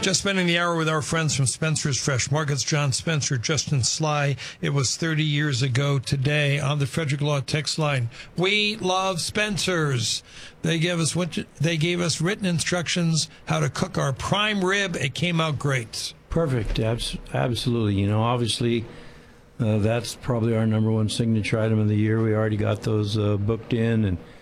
Just spending the hour with our friends from Spencer's Fresh Markets, John Spencer, Justin Sly. It was 30 years ago today on the Frederick Law text line. We love Spencer's. They gave us written instructions how to cook our prime rib. It came out great. Perfect. Absolutely. Obviously, that's probably our number one signature item of the year. We already got those booked in, and